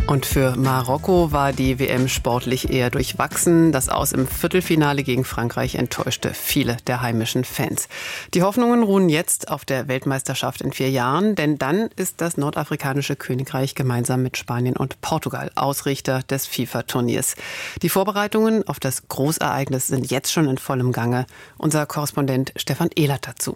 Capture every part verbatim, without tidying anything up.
Und für Marokko war die W M sportlich eher durchwachsen. Das Aus im Viertelfinale gegen Frankreich enttäuschte viele der heimischen Fans. Die Hoffnungen ruhen jetzt auf der Weltmeisterschaft in vier Jahren, denn dann ist das nordafrikanische Königreich gemeinsam mit Spanien und Portugal Ausrichter des FIFA-Turniers. Die Vorbereitungen auf das Großereignis sind jetzt schon in vollem Gange. Unser Korrespondent Stefan Ehlert dazu.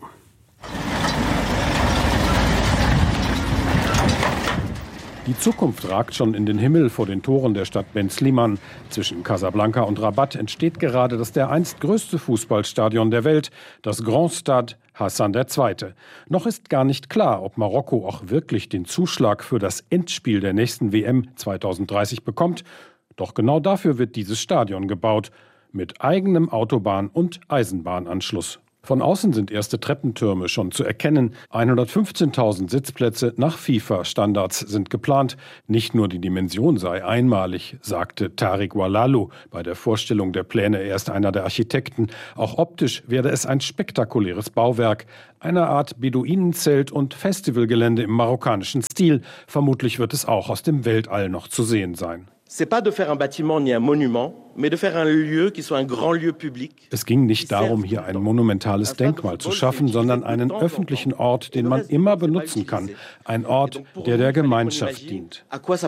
Die Zukunft ragt schon in den Himmel vor den Toren der Stadt Ben Slimane. Zwischen Casablanca und Rabat entsteht gerade das dereinst größte Fußballstadion der Welt, das Grand Stade Hassan der Zweite. Noch ist gar nicht klar, ob Marokko auch wirklich den Zuschlag für das Endspiel der nächsten W M zwanzig dreißig bekommt. Doch genau dafür wird dieses Stadion gebaut, mit eigenem Autobahn- und Eisenbahnanschluss. Von außen sind erste Treppentürme schon zu erkennen. hundertfünfzehntausend Sitzplätze nach FIFA-Standards sind geplant. Nicht nur die Dimension sei einmalig, sagte Tariq Walalou bei der Vorstellung der Pläne. Er ist einer der Architekten. Auch optisch werde es ein spektakuläres Bauwerk. Eine Art Beduinenzelt und Festivalgelände im marokkanischen Stil. Vermutlich wird es auch aus dem Weltall noch zu sehen sein. Es ging nicht darum, hier ein monumentales Denkmal zu schaffen, sondern einen öffentlichen Ort, den man immer benutzen kann. Ein Ort, der der Gemeinschaft dient.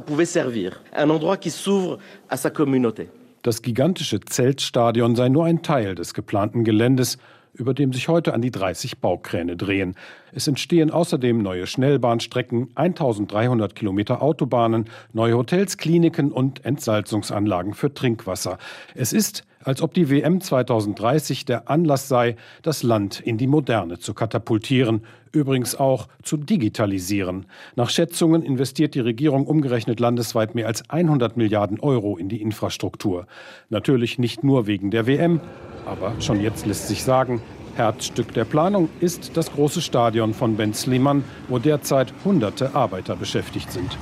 Das gigantische Zeltstadion sei nur ein Teil des geplanten Geländes, über dem sich heute an die dreißig Baukräne drehen. Es entstehen außerdem neue Schnellbahnstrecken, eintausenddreihundert Kilometer Autobahnen, neue Hotels, Kliniken und Entsalzungsanlagen für Trinkwasser. Es ist, als ob die W M zwanzig dreißig der Anlass sei, das Land in die Moderne zu katapultieren, übrigens auch zu digitalisieren. Nach Schätzungen investiert die Regierung umgerechnet landesweit mehr als hundert Milliarden Euro in die Infrastruktur. Natürlich nicht nur wegen der W M, aber schon jetzt lässt sich sagen, Herzstück der Planung ist das große Stadion von Ben Slimane, wo derzeit hunderte Arbeiter beschäftigt sind.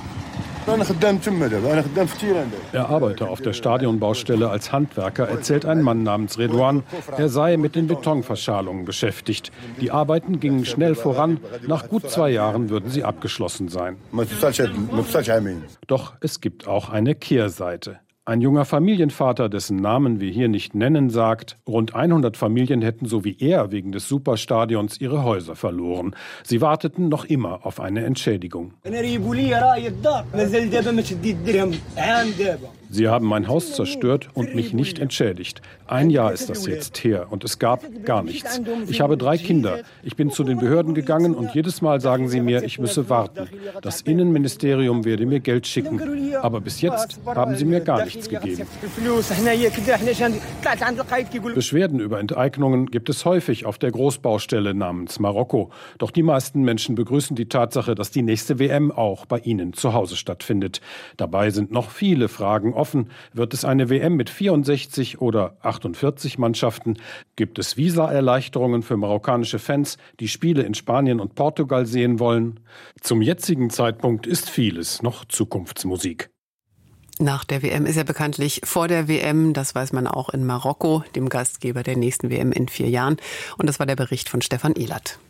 Er arbeite auf der Stadionbaustelle als Handwerker, erzählt ein Mann namens Redouan. Er sei mit den Betonverschalungen beschäftigt. Die Arbeiten gingen schnell voran. Nach gut zwei Jahren würden sie abgeschlossen sein. Doch es gibt auch eine Kehrseite. Ein junger Familienvater, dessen Namen wir hier nicht nennen, sagt, rund hundert Familien hätten so wie er wegen des Superstadions ihre Häuser verloren. Sie warteten noch immer auf eine Entschädigung. Sie haben mein Haus zerstört und mich nicht entschädigt. Ein Jahr ist das jetzt her und es gab gar nichts. Ich habe drei Kinder. Ich bin zu den Behörden gegangen und jedes Mal sagen sie mir, ich müsse warten. Das Innenministerium werde mir Geld schicken. Aber bis jetzt haben sie mir gar nichts gegeben. Beschwerden über Enteignungen gibt es häufig auf der Großbaustelle namens Marokko. Doch die meisten Menschen begrüßen die Tatsache, dass die nächste W M auch bei ihnen zu Hause stattfindet. Dabei sind noch viele Fragen offen. Wird es eine W M mit vierundsechzig oder achtundvierzig Mannschaften? Gibt es Visa-Erleichterungen für marokkanische Fans, die Spiele in Spanien und Portugal sehen wollen? Zum jetzigen Zeitpunkt ist vieles noch Zukunftsmusik. Nach der W M ist ja bekanntlich vor der W M, das weiß man auch in Marokko, dem Gastgeber der nächsten W M in vier Jahren. Und das war der Bericht von Stefan Ehlert.